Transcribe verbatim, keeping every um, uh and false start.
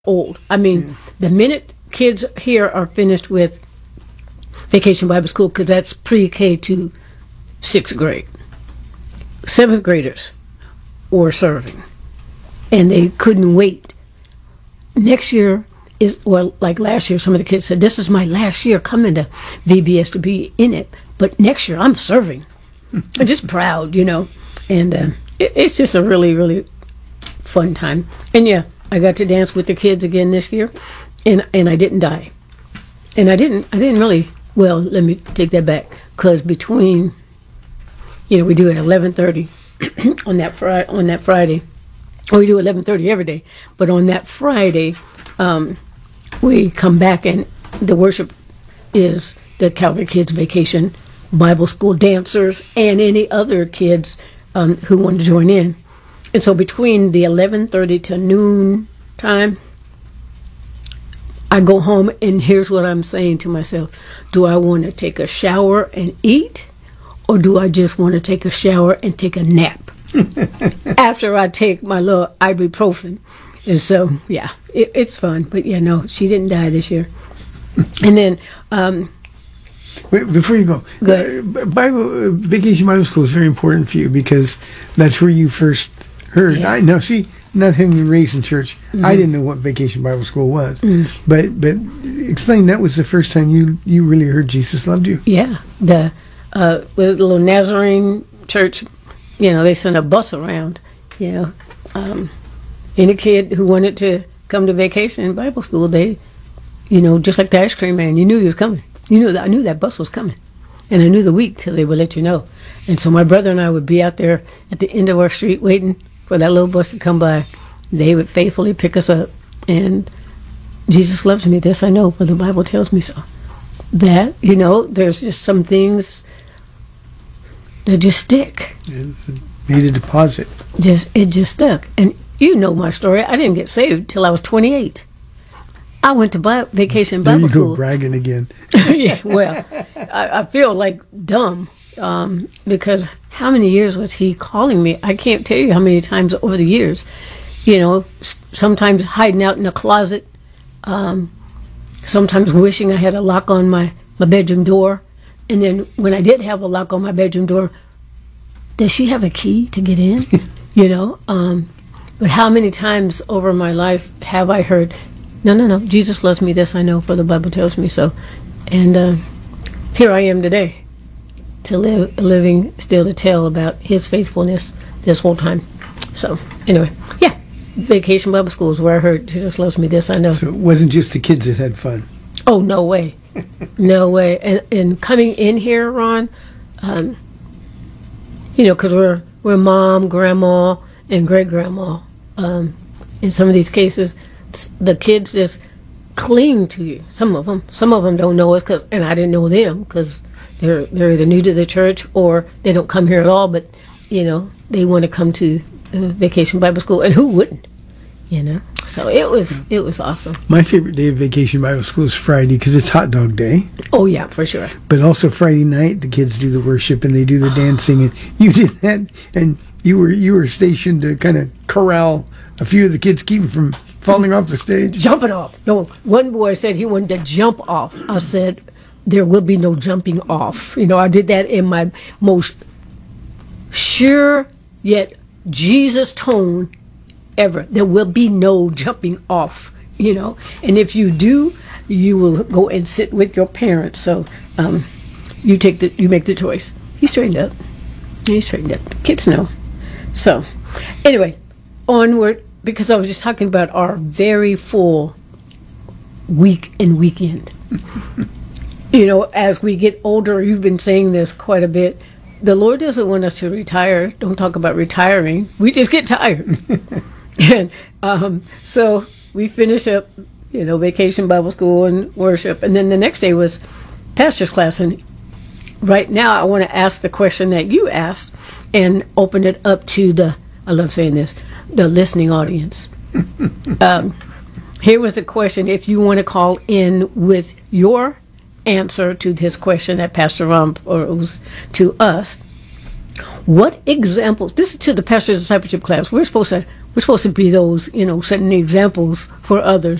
old. I mean, yeah. The minute kids here are finished with Vacation Bible School, because that's pre-K to sixth grade, seventh graders were serving, and they couldn't wait. Next year is, well, like last year, some of the kids said, this is my last year coming to V B S to be in it, but next year I'm serving. I'm just proud, you know, and uh, it, it's just a really, really fun time. And yeah, I got to dance with the kids again this year, and and I didn't die. And I didn't, I didn't really, well, let me take that back, because between, you know, we do it at eleven thirty on that Friday, on that Friday, or we do eleven thirty every day, but on that Friday, um, we come back and the worship is the Calvary Kids Vacation Bible School dancers and any other kids um, who want to join in. And so between the eleven thirty to noon time, I go home, and here's what I'm saying to myself. Do I want to take a shower and eat, or do I just want to take a shower and take a nap after I take my little ibuprofen? And so, yeah, it, it's fun. But, yeah, no, she didn't die this year. And then... Um, Wait, before you go, go uh, Bible, uh, Vacation Bible School is very important for you, because that's where you first heard. Yeah. I, now, see, not having been raised in church, mm-hmm. I didn't know what Vacation Bible School was. Mm. But but explain, that was the first time you, you really heard Jesus loved you. Yeah. The, uh, the little Nazarene church, you know, they sent a bus around, you know. Um, any kid who wanted to come to Vacation Bible School, they, you know, just like the ice cream man, you knew he was coming. You knew that I knew that bus was coming, and I knew the week, because they would let you know. And so my brother and I would be out there at the end of our street waiting for that little bus to come by. They would faithfully pick us up, and Jesus loves me. This I know, for the Bible tells me so. That, you know, there's just some things that just stick. It made a deposit. Just it just stuck. And you know my story. I didn't get saved till I was twenty-eight. I went to Bi- Vacation Bible School. There you School. go, bragging again. Yeah, well, I, I feel like dumb, um, because how many years was he calling me? I can't tell you how many times over the years. You know, sometimes hiding out in a closet, um, sometimes wishing I had a lock on my, my bedroom door. And then when I did have a lock on my bedroom door, does she have a key to get in? You know, um, but how many times over my life have I heard, no, no, no, Jesus loves me, this I know, for the Bible tells me so. And uh, here I am today, to live, living still to tell about his faithfulness this whole time. So, anyway, yeah, Vacation Bible School is where I heard Jesus loves me, this I know. So it wasn't just the kids that had fun. Oh, no way. No way. And and coming in here, Ron, um, you know, because we're, we're mom, grandma, and great-grandma. Um, in some of these cases, the kids just cling to you. Some of them, some of them don't know us, cause, and I didn't know them, because they're they're either new to the church or they don't come here at all. But you know, they want to come to uh, Vacation Bible School, and who wouldn't? You know, so it was it was awesome. My favorite day of Vacation Bible School is Friday, because it's hot dog day. Oh yeah, for sure. But also Friday night, the kids do the worship and they do the dancing, and you did that, and you were you were stationed to kind of corral a few of the kids, keep them from falling off the stage? Jumping off. No, one boy said he wanted to jump off. I said, there will be no jumping off. You know, I did that in my most sure yet Jesus tone ever. There will be no jumping off, you know. And if you do, you will go and sit with your parents. So um, you take the, you make the choice. He straightened up. He straightened up. Kids know. So anyway, onward. Because I was just talking about our very full week and weekend. You know, as we get older, you've been saying this quite a bit, the Lord doesn't want us to retire. Don't talk about retiring. We just get tired. And um, so we finish up, you know, Vacation Bible School and worship. And then the next day was pastor's class. And right now I want to ask the question that you asked and open it up to the, I love saying this, the listening audience. um, here was the question. If you want to call in with your answer to this question that Pastor Ron posed to us, what examples, this is to the pastor's discipleship class, we're supposed to we're supposed to be those, you know, setting the examples for others.